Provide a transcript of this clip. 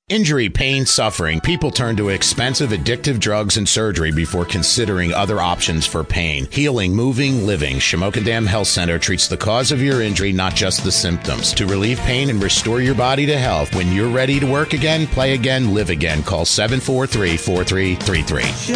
Injury, pain, suffering. People turn to expensive, addictive drugs and surgery before considering other options for pain. Healing, moving, living. Shamokin Dam Health Center treats the cause of your injury, not just the symptoms. To relieve pain and restore your body to health. When you're ready to work again, play again, live again, call 743-4333.